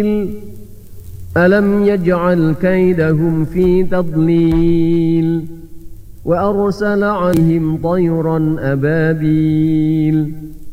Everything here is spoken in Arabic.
ألم يجعل كيدهم في تضليل وأرسل عليهم طيرا أبابيل